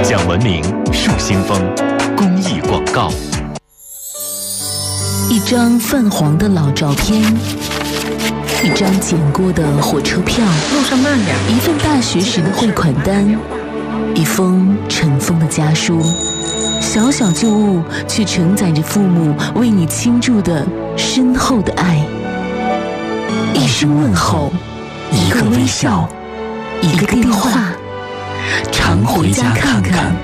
享文明树新风公益广告。 一张泛黄的老照片，一张剪过的火车票， 路上慢点， 一份大学时的汇款单，一封尘封的家书，小小旧物却承载着父母为你倾注的深厚的爱。一声问候，一个微笑，一个电话，常回家看看。